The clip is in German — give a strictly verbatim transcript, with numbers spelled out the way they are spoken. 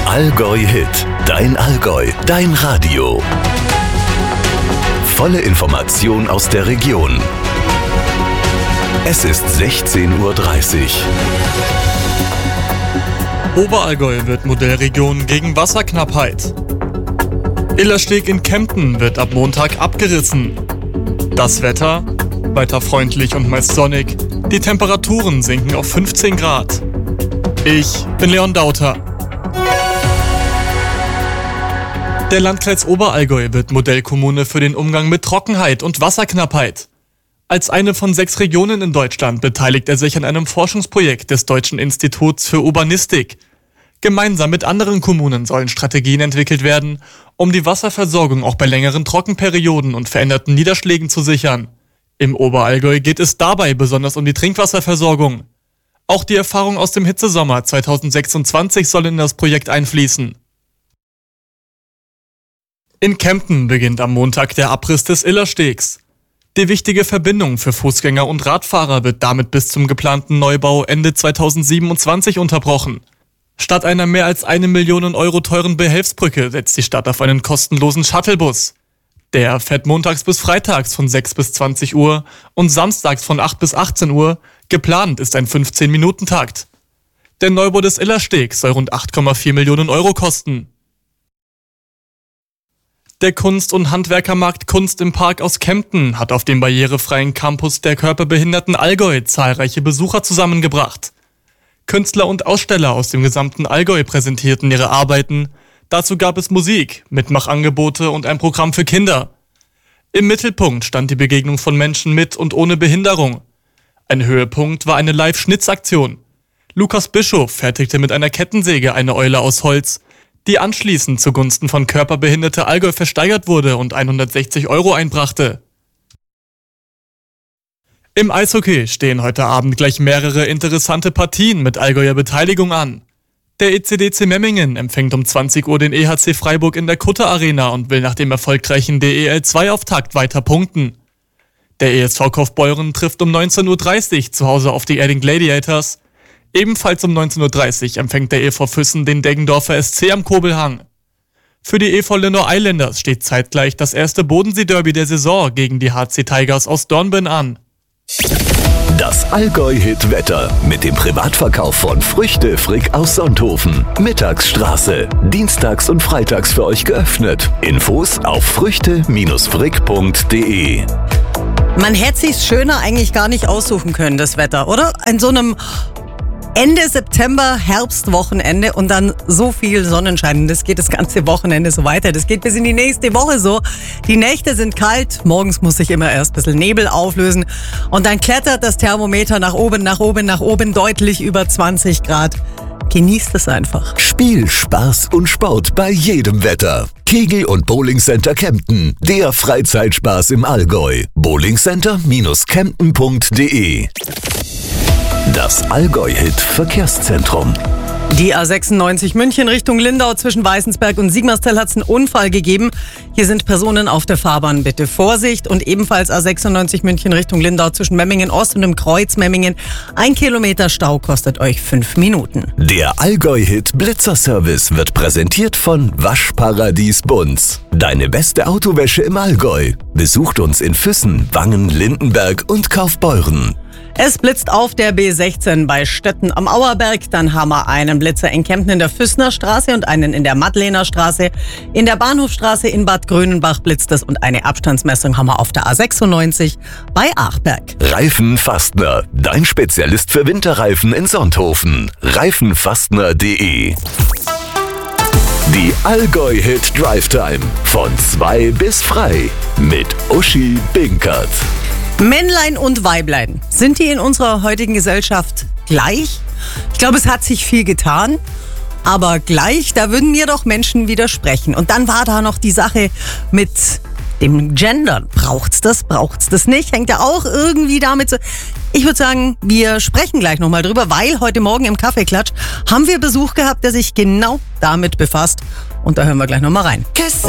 Allgäu Hit, dein Allgäu, dein Radio. Volle Information aus der Region. Es ist sechzehn Uhr dreißig. Oberallgäu wird Modellregion gegen Wasserknappheit. Illersteg in Kempten wird ab Montag abgerissen. Das Wetter? Weiter freundlich und meist sonnig. Die Temperaturen sinken auf fünfzehn Grad. Ich bin Leon Dauter. Der Landkreis Oberallgäu wird Modellkommune für den Umgang mit Trockenheit und Wasserknappheit. Als eine von sechs Regionen in Deutschland beteiligt er sich an einem Forschungsprojekt des Deutschen Instituts für Urbanistik. Gemeinsam mit anderen Kommunen sollen Strategien entwickelt werden, um die Wasserversorgung auch bei längeren Trockenperioden und veränderten Niederschlägen zu sichern. Im Oberallgäu geht es dabei besonders um die Trinkwasserversorgung. Auch die Erfahrung aus dem Hitzesommer zweitausendsechsundzwanzig soll in das Projekt einfließen. In Kempten beginnt am Montag der Abriss des Illerstegs. Die wichtige Verbindung für Fußgänger und Radfahrer wird damit bis zum geplanten Neubau Ende zweitausendsiebenundzwanzig unterbrochen. Statt einer mehr als eine Million Euro teuren Behelfsbrücke setzt die Stadt auf einen kostenlosen Shuttlebus. Der fährt montags bis freitags von sechs bis zwanzig Uhr und samstags von acht bis achtzehn Uhr. Geplant ist ein fünfzehn-Minuten-Takt. Der Neubau des Illerstegs soll rund acht Komma vier Millionen Euro kosten. Der Kunst- und Handwerkermarkt Kunst im Park aus Kempten hat auf dem barrierefreien Campus der Körperbehinderten Allgäu zahlreiche Besucher zusammengebracht. Künstler und Aussteller aus dem gesamten Allgäu präsentierten ihre Arbeiten. Dazu gab es Musik, Mitmachangebote und ein Programm für Kinder. Im Mittelpunkt stand die Begegnung von Menschen mit und ohne Behinderung. Ein Höhepunkt war eine Live-Schnitzaktion. Lukas Bischof fertigte mit einer Kettensäge eine Eule aus Holz, die anschließend zugunsten von Körperbehinderte Allgäu versteigert wurde und hundertsechzig Euro einbrachte. Im Eishockey stehen heute Abend gleich mehrere interessante Partien mit Allgäuer Beteiligung an. Der E C D C Memmingen empfängt um zwanzig Uhr den E H C Freiburg in der Kutter Arena und will nach dem erfolgreichen D E L zwei Auftakt weiter punkten. Der E S V Kaufbeuren trifft um neunzehn Uhr dreißig zu Hause auf die Erding Gladiators. Ebenfalls um neunzehn Uhr dreißig empfängt der E V Füssen den Deggendorfer S C am Kobelhang. Für die E V Lennox Islanders steht zeitgleich das erste Bodensee-Derby der Saison gegen die H C Tigers aus Dornbirn an. Das Allgäu-Hit-Wetter mit dem Privatverkauf von Früchte Frick aus Sonthofen. Mittagsstraße. Dienstags und freitags für euch geöffnet. Infos auf früchte frick punkt de. Man hätte sich's schöner eigentlich gar nicht aussuchen können, das Wetter, oder? In so einem Ende September, Herbstwochenende und dann so viel Sonnenschein. Das geht das ganze Wochenende so weiter. Das geht bis in die nächste Woche so. Die Nächte sind kalt. Morgens muss sich immer erst ein bisschen Nebel auflösen. Und dann klettert das Thermometer nach oben, nach oben, nach oben, deutlich über zwanzig Grad. Genießt es einfach. Spiel, Spaß und Sport bei jedem Wetter. Kegel- und Bowlingcenter Kempten. Der Freizeitspaß im Allgäu. bowlingcenter Kempten punkt de. Das Allgäu-Hit-Verkehrszentrum. Die A sechsundneunzig München Richtung Lindau zwischen Weißensberg und Sigmarstal hat es einen Unfall gegeben. Hier sind Personen auf der Fahrbahn. Bitte Vorsicht. Und ebenfalls A sechsundneunzig München Richtung Lindau zwischen Memmingen Ost und dem Kreuz Memmingen. Ein Kilometer Stau kostet euch fünf Minuten. Der Allgäu-Hit Blitzerservice wird präsentiert von Waschparadies Bunz. Deine beste Autowäsche im Allgäu. Besucht uns in Füssen, Wangen, Lindenberg und Kaufbeuren. Es blitzt auf der B sechzehn bei Stötten am Auerberg. Dann haben wir einen Blitzer in Kempten in der Füssner Straße und einen in der Madlener Straße. In der Bahnhofstraße in Bad Grönenbach blitzt es und eine Abstandsmessung haben wir auf der A sechsundneunzig bei Achberg. Reifen Fastner, dein Spezialist für Winterreifen in Sonthofen. reifenfastner punkt de. Die Allgäu-Hit Drive Time von zwei bis frei mit Uschi Binkert. Männlein und Weiblein, sind die in unserer heutigen Gesellschaft gleich? Ich glaube, es hat sich viel getan, aber gleich, da würden mir doch Menschen widersprechen. Und dann war da noch die Sache mit dem Gendern. Braucht's das, braucht's das nicht? Hängt ja auch irgendwie damit so. Ich würde sagen, wir sprechen gleich nochmal drüber, weil heute Morgen im Kaffeeklatsch haben wir Besuch gehabt, der sich genau damit befasst. Und da hören wir gleich nochmal rein.